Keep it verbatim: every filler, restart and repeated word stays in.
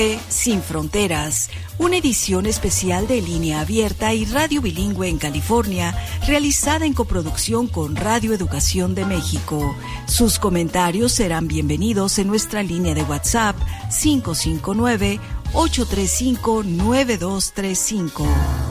Sin Fronteras, una edición especial de Línea Abierta y Radio Bilingüe en California, realizada en coproducción con Radio Educación de México. Sus comentarios serán bienvenidos en nuestra línea de WhatsApp cinco cinco nueve, ocho tres cinco, nueve dos tres cinco.